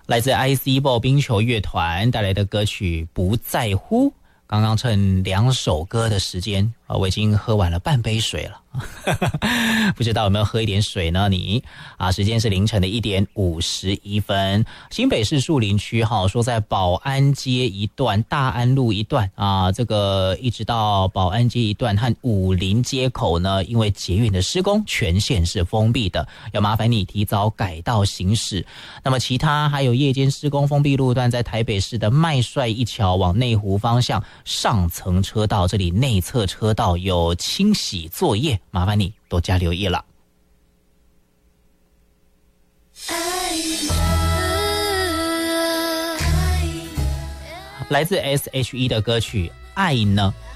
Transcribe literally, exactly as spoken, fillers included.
来自 I C 爆冰球乐团带来的歌曲《不在乎》。刚刚趁两首歌的时间啊，我已经喝完了半杯水了。不知道有没有喝一点水呢？你啊，时间是凌晨的一点五十一分。新北市树林区哈，说在保安街一段、大安路一段啊，这个一直到保安街一段和武林街口呢，因为捷运的施工，全线是封闭的，要麻烦你提早改道行驶。那么其他还有夜间施工封闭路段，在台北市的麦帅一桥往内湖方向上层车道，这里内侧车道有清洗作业。麻烦你多加留意了。来自 S H E 的歌曲《爱呢》。